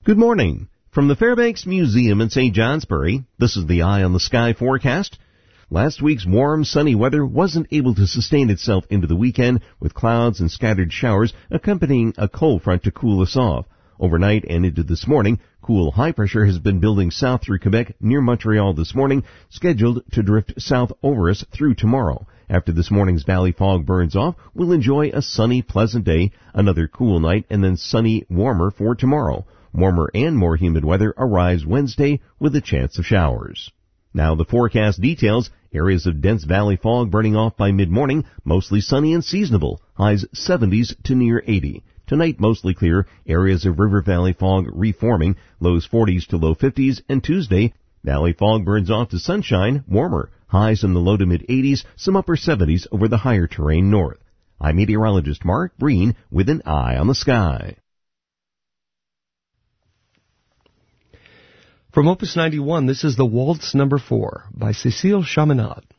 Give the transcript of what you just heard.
Good morning. From the Fairbanks Museum in St. Johnsbury, this is the Eye on the Sky forecast. Last week's warm, sunny weather wasn't able to sustain itself into the weekend, with clouds and scattered showers accompanying a cold front to cool us off. Overnight and into this morning, cool high pressure has been building south through Quebec near Montreal this morning, scheduled to drift south over us through tomorrow. After this morning's valley fog burns off, we'll enjoy a sunny, pleasant day, another cool night, and then sunny, warmer for tomorrow. Warmer and more humid weather arrives Wednesday with a chance of showers. Now the forecast details. Areas of dense valley fog burning off by mid-morning, mostly sunny and seasonable. Highs 70s to near 80. Tonight mostly clear. Areas of river valley fog reforming. Lows 40s to low 50s. And Tuesday, valley fog burns off to sunshine, warmer. Highs in the low to mid-80s, some upper 70s over the higher terrain north. I'm meteorologist Mark Breen with an Eye on the Sky. From Opus 91, this is the Waltz No. 4 by Cécile Chaminade.